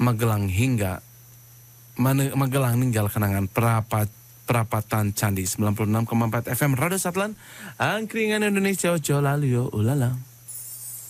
Magelang hingga Magelang ninggal kenangan perapatan Candi 96,4 FM Radio Satlan Angkringan Indonesia Ojo lalu yo ulala.